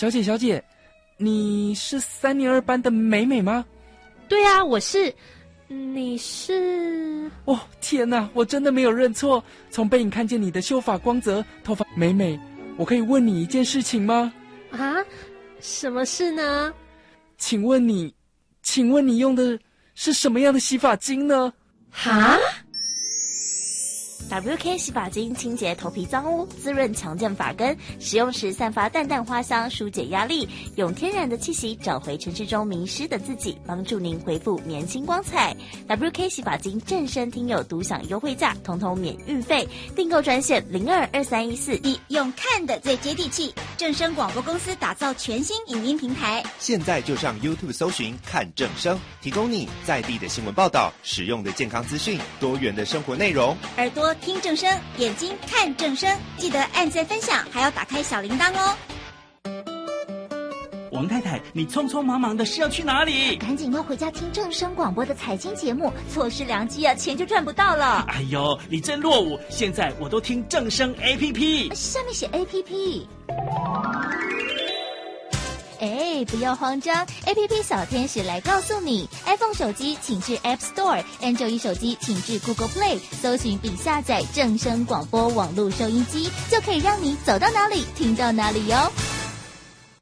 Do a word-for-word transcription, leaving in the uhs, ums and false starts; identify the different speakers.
Speaker 1: 小姐小姐，你是三年二班的美美吗？
Speaker 2: 对啊，我是。你是？
Speaker 1: 哦，天哪，我真的没有认错，从背影看见你的秀发光泽，头发美美。我可以问你一件事情吗？
Speaker 2: 啊，什么事呢？
Speaker 1: 请问你，请问你用的是什么样的洗发精呢？
Speaker 2: 哈
Speaker 3: ？W K 洗发精清洁头皮脏污，滋润强健发根，使用时散发淡淡花香，疏解压力，用天然的气息找回城市中迷失的自己，帮助您恢复年轻光彩。W K 洗发精正声听友独享优惠价，统统免运费，订购专线零二二三一四。
Speaker 4: 一用看的最接地气，正声广播公司打造全新影音平台，
Speaker 5: 现在就上 YouTube 搜寻看正声，提供你在地的新闻报道、实用的健康资讯、多元的生活内容。
Speaker 4: 耳朵听正声，眼睛看正声，记得按赞分享，还要打开小铃铛哦。
Speaker 6: 王太太，你匆匆忙忙的是要去哪里？
Speaker 7: 赶紧要回家听正声广播的财经节目，错失良机啊，钱就赚不到了。
Speaker 6: 哎呦，你真落伍！现在我都听正声 A P P，
Speaker 7: 下面写 A P P。哎，不要慌张 ，A P P 小天使来告诉你 ，iPhone 手机请至 App Store，Android 手机请至 Google Play， 搜寻并下载正声广播网络收音机，就可以让你走到哪里听到哪里哟。